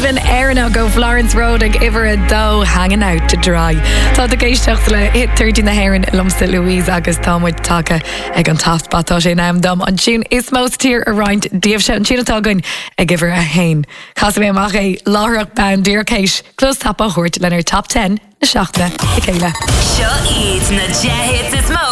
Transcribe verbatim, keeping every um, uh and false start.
Stephen Arno go Florence Road ag iver a dó hanging out to dry. Tá a géisteach le hit thirty na Heron lumsa Louise agus támuid take ag an taftbatá sé náim dom an tún is most tír a roiint díobh se an tún atágain ag iver a hain. Cas mé amach é láthach ban dír céis close tap a chuirt lenar top ten na seachta i céile. Seo iad na J-Hits is mó